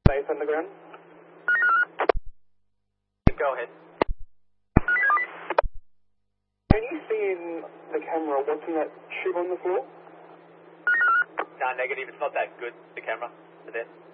safe underground? Go ahead. Can you see in the camera what's in that tube on the floor? No, negative. It's not that good, the camera. Is it?